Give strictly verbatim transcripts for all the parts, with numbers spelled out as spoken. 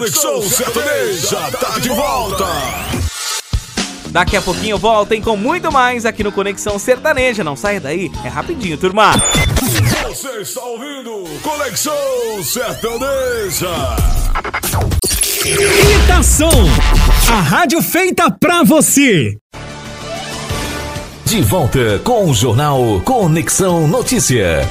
Conexão Sertaneja tá de volta. Daqui a pouquinho voltem com muito mais aqui no Conexão Sertaneja. Não saia daí, é rapidinho, turma. Você está ouvindo Conexão Sertaneja. Imitação, a rádio feita pra você. De volta com o Jornal Conexão Notícia.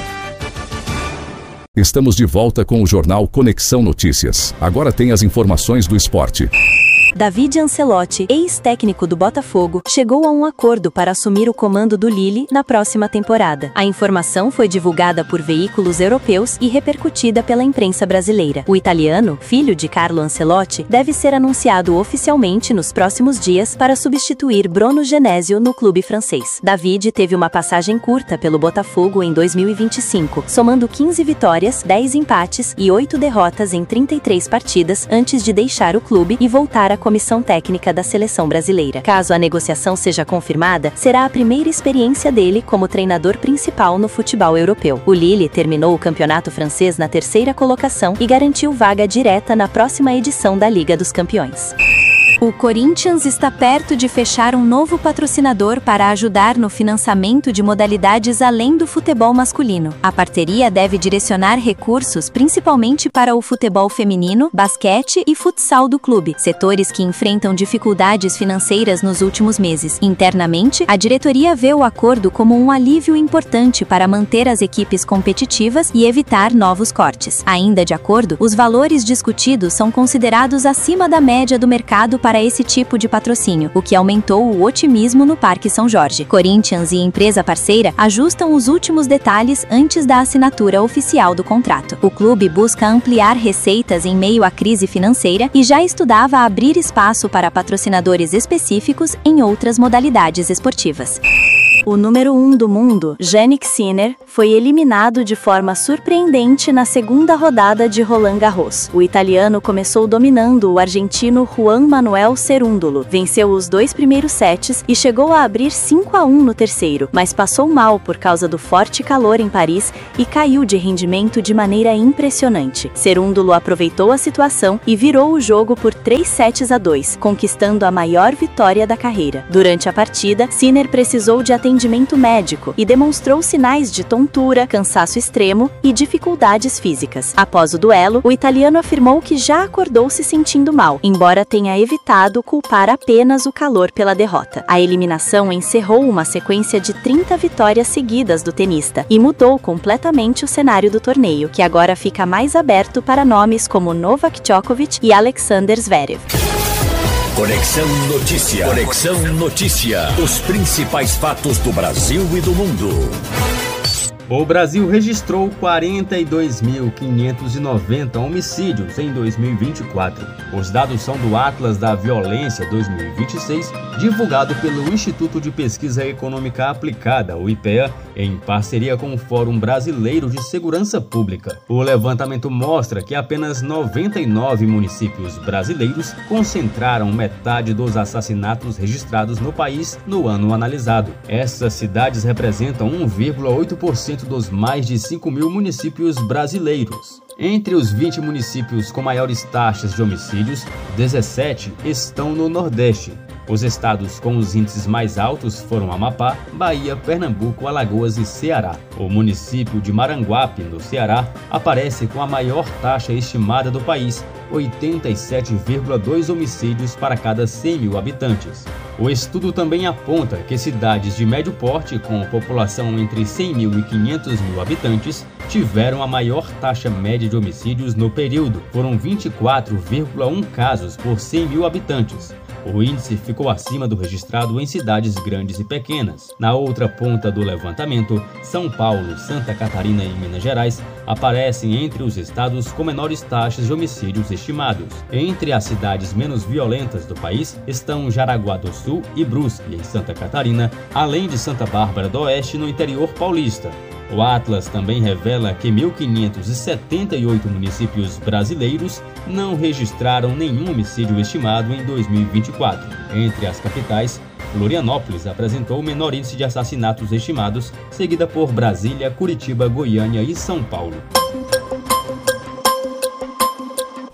Estamos de volta com o Jornal Conexão Notícias. Agora tem as informações do esporte. David Ancelotti, ex-técnico do Botafogo, chegou a um acordo para assumir o comando do Lille na próxima temporada. A informação foi divulgada por veículos europeus e repercutida pela imprensa brasileira. O italiano, filho de Carlo Ancelotti, deve ser anunciado oficialmente nos próximos dias para substituir Bruno Genesio no clube francês. David teve uma passagem curta pelo Botafogo em dois mil e vinte e cinco, somando quinze vitórias, dez empates e oito derrotas em trinta e três partidas antes de deixar o clube e voltar à comissão técnica da seleção brasileira. Caso a negociação seja confirmada, será a primeira experiência dele como treinador principal no futebol europeu. O Lille terminou o campeonato francês na terceira colocação e garantiu vaga direta na próxima edição da Liga dos Campeões. O Corinthians está perto de fechar um novo patrocinador para ajudar no financiamento de modalidades além do futebol masculino. A parceria deve direcionar recursos principalmente para o futebol feminino, basquete e futsal do clube, setores que enfrentam dificuldades financeiras nos últimos meses. Internamente, a diretoria vê o acordo como um alívio importante para manter as equipes competitivas e evitar novos cortes. Ainda de acordo, os valores discutidos são considerados acima da média do mercado para para esse tipo de patrocínio, o que aumentou o otimismo no Parque São Jorge. Corinthians e empresa parceira ajustam os últimos detalhes antes da assinatura oficial do contrato. O clube busca ampliar receitas em meio à crise financeira e já estudava abrir espaço para patrocinadores específicos em outras modalidades esportivas. O número um do mundo, Jannik Sinner, foi eliminado de forma surpreendente na segunda rodada de Roland Garros. O italiano começou dominando o argentino Juan Manuel Cerúndolo, venceu os dois primeiros sets e chegou a abrir cinco a um no terceiro, mas passou mal por causa do forte calor em Paris e caiu de rendimento de maneira impressionante. Cerúndolo aproveitou a situação e virou o jogo por três sets a dois, conquistando a maior vitória da carreira. Durante a partida, Sinner precisou de atendimento atendimento médico e demonstrou sinais de tontura, cansaço extremo e dificuldades físicas. Após o duelo, o italiano afirmou que já acordou se sentindo mal, embora tenha evitado culpar apenas o calor pela derrota. A eliminação encerrou uma sequência de trinta vitórias seguidas do tenista e mudou completamente o cenário do torneio, que agora fica mais aberto para nomes como Novak Djokovic e Alexander Zverev. Conexão Notícia. Conexão Notícia. Os principais fatos do Brasil e do mundo. O Brasil registrou quarenta e dois mil quinhentos e noventa homicídios em dois mil e vinte e quatro. Os dados são do Atlas da Violência dois mil e vinte e seis, divulgado pelo Instituto de Pesquisa Econômica Aplicada, o I P E A, em parceria com o Fórum Brasileiro de Segurança Pública. O levantamento mostra que apenas noventa e nove municípios brasileiros concentraram metade dos assassinatos registrados no país no ano analisado. Essas cidades representam um vírgula oito por cento dos mais de cinco mil municípios brasileiros. Entre os vinte municípios com maiores taxas de homicídios, dezessete estão no Nordeste. Os estados com os índices mais altos foram Amapá, Bahia, Pernambuco, Alagoas e Ceará. O município de Maranguape, no Ceará, aparece com a maior taxa estimada do país, oitenta e sete vírgula dois homicídios para cada cem mil habitantes. O estudo também aponta que cidades de médio porte, com população entre cem mil e quinhentos mil habitantes, tiveram a maior taxa média de homicídios no período. Foram vinte e quatro vírgula um casos por cem mil habitantes. O índice ficou acima do registrado em cidades grandes e pequenas. Na outra ponta do levantamento, São Paulo, Santa Catarina e Minas Gerais aparecem entre os estados com menores taxas de homicídios estimados. Entre as cidades menos violentas do país estão Jaraguá do Sul e Brusque, em Santa Catarina, além de Santa Bárbara do Oeste, no interior paulista. O Atlas também revela que mil quinhentos e setenta e oito municípios brasileiros não registraram nenhum homicídio estimado em dois mil e vinte e quatro. Entre as capitais, Florianópolis apresentou o menor índice de assassinatos estimados, seguida por Brasília, Curitiba, Goiânia e São Paulo. O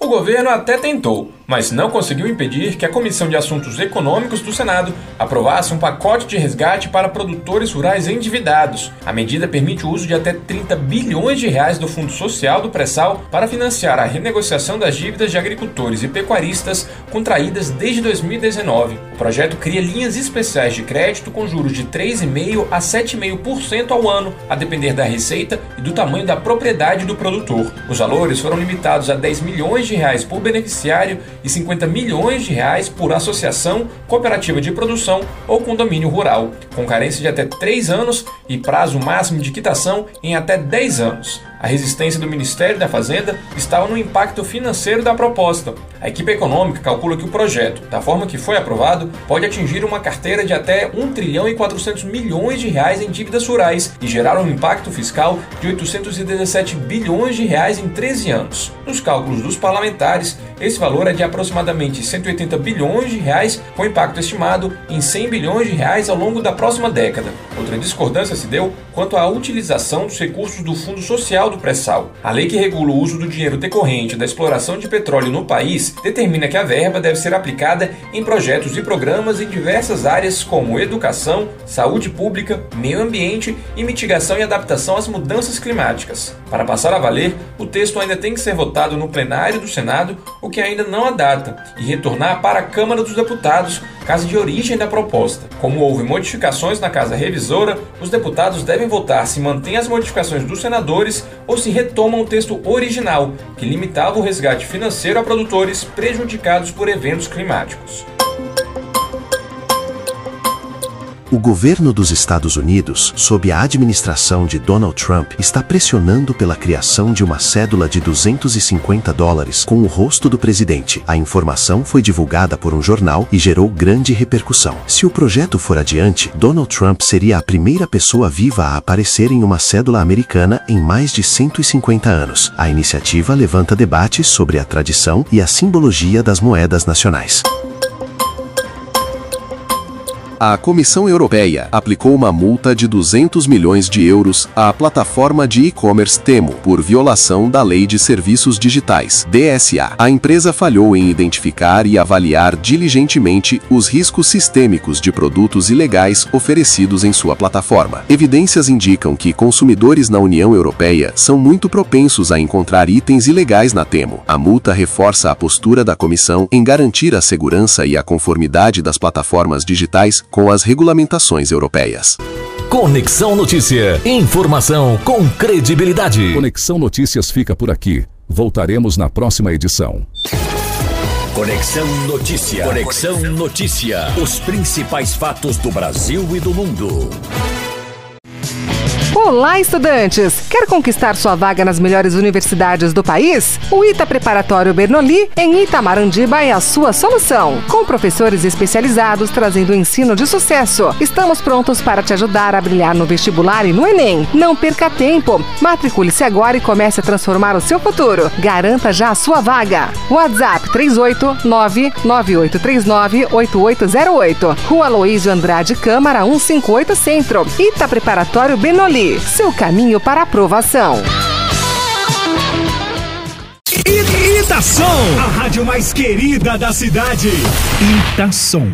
O governo até tentou, mas não conseguiu impedir que a Comissão de Assuntos Econômicos do Senado aprovasse um pacote de resgate para produtores rurais endividados. A medida permite o uso de até trinta bilhões de reais do Fundo Social do Pré-Sal para financiar a renegociação das dívidas de agricultores e pecuaristas contraídas desde dois mil e dezenove. O projeto cria linhas especiais de crédito com juros de três vírgula cinco por cento a sete vírgula cinco por cento ao ano, a depender da receita e do tamanho da propriedade do produtor. Os valores foram limitados a dez milhões de reais por beneficiário e cinquenta milhões de reais por associação, cooperativa de produção ou condomínio rural, com carência de até três anos e prazo máximo de quitação em até dez anos. A resistência do Ministério da Fazenda estava no impacto financeiro da proposta. A equipe econômica calcula que o projeto, da forma que foi aprovado, pode atingir uma carteira de até um trilhão e quatrocentos milhões de reais em dívidas rurais e gerar um impacto fiscal de oitocentos e dezessete bilhões de reais em treze anos. Nos cálculos dos parlamentares, esse valor é de aproximadamente cento e oitenta bilhões de reais, com impacto estimado em cem bilhões de reais ao longo da próxima década. Outra discordância se deu quanto à utilização dos recursos do Fundo Social do Pré-Sal. A lei que regula o uso do dinheiro decorrente da exploração de petróleo no país determina que a verba deve ser aplicada em projetos e programas em diversas áreas como educação, saúde pública, meio ambiente e mitigação e adaptação às mudanças climáticas. Para passar a valer, o texto ainda tem que ser votado no plenário do Senado, o que ainda não há data, e retornar para a Câmara dos Deputados, casa de origem da proposta. Como houve modificações na Casa Revisora, os deputados devem votar se mantém as modificações dos senadores ou se retomam o texto original, que limitava o resgate financeiro a produtores prejudicados por eventos climáticos. O governo dos Estados Unidos, sob a administração de Donald Trump, está pressionando pela criação de uma cédula de duzentos e cinquenta dólares com o rosto do presidente. A informação foi divulgada por um jornal e gerou grande repercussão. Se o projeto for adiante, Donald Trump seria a primeira pessoa viva a aparecer em uma cédula americana em mais de cento e cinquenta anos. A iniciativa levanta debates sobre a tradição e a simbologia das moedas nacionais. A Comissão Europeia aplicou uma multa de duzentos milhões de euros à plataforma de e-commerce Temu por violação da Lei de Serviços Digitais, D S A. A empresa falhou em identificar e avaliar diligentemente os riscos sistêmicos de produtos ilegais oferecidos em sua plataforma. Evidências indicam que consumidores na União Europeia são muito propensos a encontrar itens ilegais na Temu. A multa reforça a postura da Comissão em garantir a segurança e a conformidade das plataformas digitais com as regulamentações europeias. Conexão Notícia. Informação com credibilidade. Conexão Notícias fica por aqui. Voltaremos na próxima edição. Conexão Notícia. Conexão Notícia. Os principais fatos do Brasil e do mundo. Olá, estudantes! Quer conquistar sua vaga nas melhores universidades do país? O ITA Preparatório Bernoulli, em Itamarandiba, é a sua solução. Com professores especializados trazendo ensino de sucesso. Estamos prontos para te ajudar a brilhar no vestibular e no Enem. Não perca tempo. Matricule-se agora e comece a transformar o seu futuro. Garanta já a sua vaga. WhatsApp três oito nove nove oito três nove oito oito zero oito. Rua Aloísio Andrade Câmara cento e cinquenta e oito Centro. ITA Preparatório Bernoulli. Seu caminho para a aprovação. Itação, a rádio mais querida da cidade. Itação.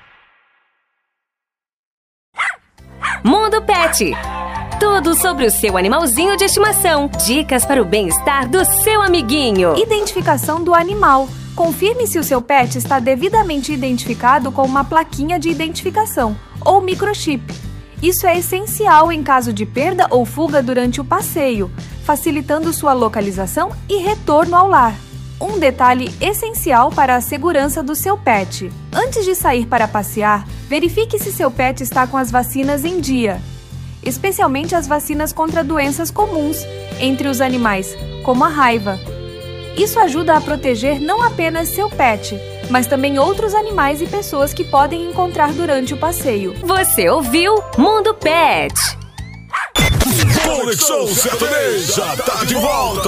Mundo Pet. Tudo sobre o seu animalzinho de estimação. Dicas para o bem-estar do seu amiguinho. Identificação do animal. Confirme se o seu pet está devidamente identificado com uma plaquinha de identificação ou microchip. Isso é essencial em caso de perda ou fuga durante o passeio, facilitando sua localização e retorno ao lar. Um detalhe essencial para a segurança do seu pet. Antes de sair para passear, verifique se seu pet está com as vacinas em dia, especialmente as vacinas contra doenças comuns entre os animais, como a raiva. Isso ajuda a proteger não apenas seu pet, mas também outros animais e pessoas que podem encontrar durante o passeio. Você ouviu Mundo Pet. Conexão Sertaneja tá de volta.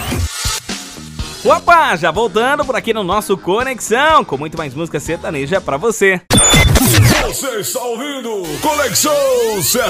Opa, já voltando por aqui no nosso Conexão, com muito mais música sertaneja pra você. Você está ouvindo Conexão Sertaneja.